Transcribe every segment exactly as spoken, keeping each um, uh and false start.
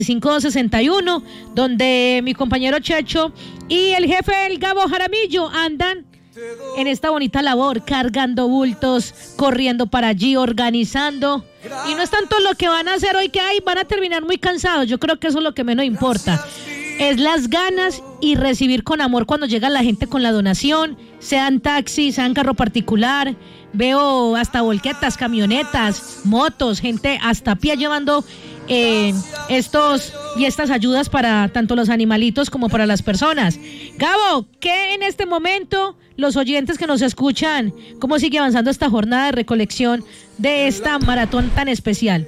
cinco sesenta y uno, donde mi compañero Checho y el jefe el Gabo Jaramillo andan en esta bonita labor, cargando bultos, corriendo para allí, organizando. Y no es tanto lo que van a hacer hoy, que ay, van a terminar muy cansados. Yo creo que eso es lo que menos importa. Es las ganas y recibir con amor cuando llega la gente con la donación, sean taxis, sean carro particular. Veo hasta volquetas, camionetas, motos, gente hasta a pie llevando eh, estos y estas ayudas para tanto los animalitos como para las personas. Gabo, ¿qué en este momento los oyentes que nos escuchan, cómo sigue avanzando esta jornada de recolección de esta maratón tan especial?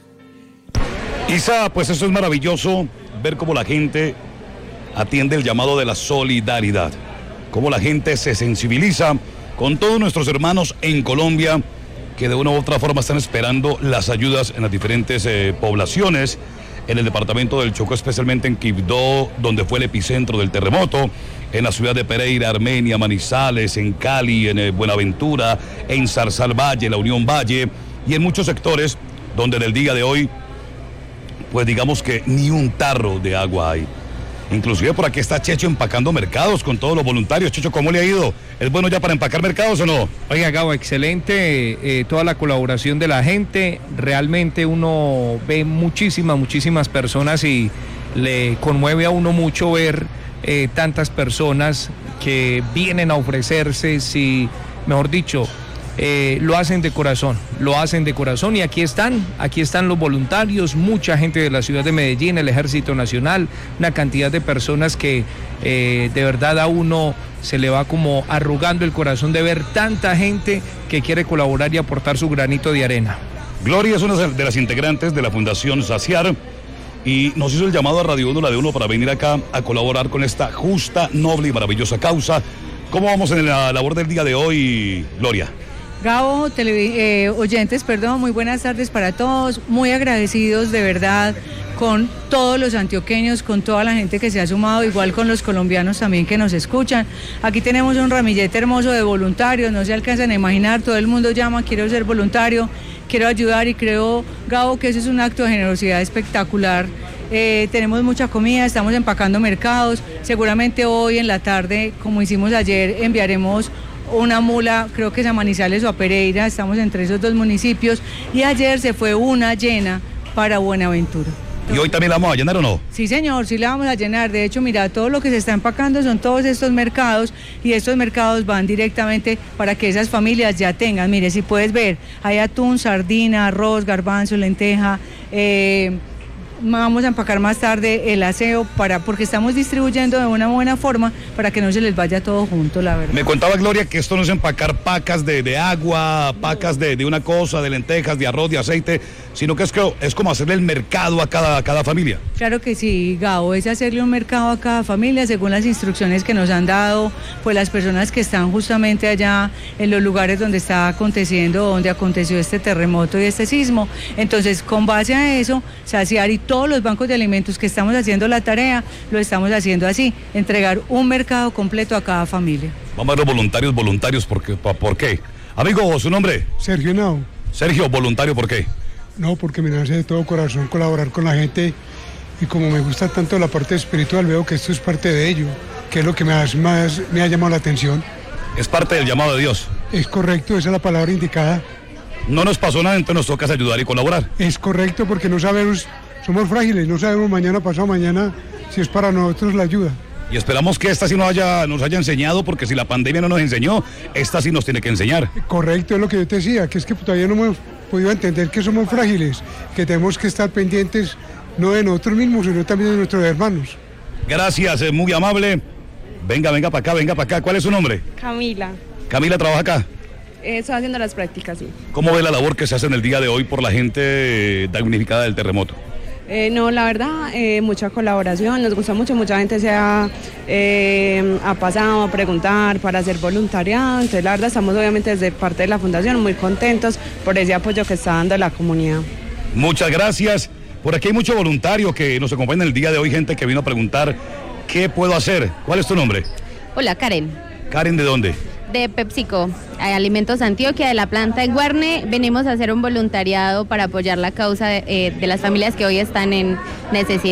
Isa, pues eso es maravilloso, ver cómo la gente atiende el llamado de la solidaridad, cómo la gente se sensibiliza con todos nuestros hermanos en Colombia que de una u otra forma están esperando las ayudas en las diferentes eh, poblaciones, en el departamento del Chocó, especialmente en Quibdó, donde fue el epicentro del terremoto, en la ciudad de Pereira, Armenia, Manizales, en Cali, en eh, Buenaventura, en Zarzal-Valle, la Unión Valle, y en muchos sectores donde en el día de hoy, pues digamos que ni un tarro de agua hay. Inclusive por aquí está Checho empacando mercados con todos los voluntarios. Checho, ¿cómo le ha ido? ¿Es bueno ya para empacar mercados o no? Oiga, Gabo, excelente eh, toda la colaboración de la gente. Realmente uno ve muchísimas, muchísimas personas y le conmueve a uno mucho ver eh, tantas personas que vienen a ofrecerse, si, mejor dicho, Eh, lo hacen de corazón, lo hacen de corazón y aquí están, aquí están los voluntarios, mucha gente de la ciudad de Medellín, el Ejército Nacional, una cantidad de personas que eh, de verdad a uno se le va como arrugando el corazón de ver tanta gente que quiere colaborar y aportar su granito de arena. Gloria es una de las integrantes de la Fundación Saciar y nos hizo el llamado a Radio Uno, la de Uno, para venir acá a colaborar con esta justa, noble y maravillosa causa. ¿Cómo vamos en la labor del día de hoy, Gloria? Gabo, televi- eh, oyentes, perdón, muy buenas tardes para todos, muy agradecidos de verdad con todos los antioqueños, con toda la gente que se ha sumado, igual con los colombianos también que nos escuchan. Aquí tenemos un ramillete hermoso de voluntarios, no se alcanzan a imaginar, todo el mundo llama, quiero ser voluntario, quiero ayudar y creo, Gabo, que eso es un acto de generosidad espectacular. Eh, tenemos mucha comida, estamos empacando mercados, seguramente hoy en la tarde, como hicimos ayer, enviaremos una mula, creo que es a Manizales o a Pereira, estamos entre esos dos municipios, y ayer se fue una llena para Buenaventura. ¿Y hoy también la vamos a llenar o no? Sí, señor, sí la vamos a llenar. De hecho, mira, todo lo que se está empacando son todos estos mercados y estos mercados van directamente para que esas familias ya tengan. Mire, si puedes ver, hay atún, sardina, arroz, garbanzo, lenteja, eh... vamos a empacar más tarde el aseo para porque estamos distribuyendo de una buena forma para que no se les vaya todo junto, la verdad. Me contaba Gloria que esto no es empacar pacas de, de agua, pacas de, de una cosa, de lentejas, de arroz, de aceite, sino que es, que es como hacerle el mercado a cada, a cada familia. Claro que sí, Gabo, es hacerle un mercado a cada familia según las instrucciones que nos han dado pues las personas que están justamente allá en los lugares donde está aconteciendo, donde aconteció este terremoto y este sismo. Entonces, con base a eso, Saciar y todos los bancos de alimentos que estamos haciendo la tarea, lo estamos haciendo así, entregar un mercado completo a cada familia. Vamos a los voluntarios, voluntarios, ¿por qué? ¿Por qué? Amigo, ¿su nombre? Sergio Henao. Sergio, voluntario, ¿por qué? No, porque me nace de todo corazón colaborar con la gente y como me gusta tanto la parte espiritual, veo que esto es parte de ello, que es lo que más, más me ha llamado la atención. Es parte del llamado de Dios. Es correcto, esa es la palabra indicada. No nos pasó nada, entonces nos toca ayudar y colaborar. Es correcto, porque no sabemos, somos frágiles, no sabemos mañana, pasado mañana, si es para nosotros la ayuda. Y esperamos que esta sí nos haya, nos haya enseñado, porque si la pandemia no nos enseñó, esta sí nos tiene que enseñar. Correcto, es lo que yo te decía, que es que todavía no hemos podido entender que somos frágiles, que tenemos que estar pendientes no de nosotros mismos, sino también de nuestros hermanos. Gracias, es muy amable. Venga, venga para acá, venga para acá. ¿Cuál es su nombre? Camila. Camila, ¿trabaja acá? Eh, estoy haciendo las prácticas, sí. ¿Cómo ve la labor que se hace en el día de hoy por la gente damnificada del terremoto? Eh, no, la verdad, eh, mucha colaboración, nos gusta mucho, mucha gente se ha, eh, ha pasado a preguntar para hacer voluntariado, entonces la verdad estamos obviamente desde parte de la Fundación muy contentos por ese apoyo que está dando la comunidad. Muchas gracias. Por aquí hay mucho voluntario que nos acompaña en el día de hoy, gente que vino a preguntar qué puedo hacer. ¿Cuál es tu nombre? Hola, Karen. Karen, ¿de dónde? de PepsiCo, Alimentos Antioquia, de la planta en Guarne. Venimos a hacer un voluntariado para apoyar la causa de, eh, de las familias que hoy están en necesidad.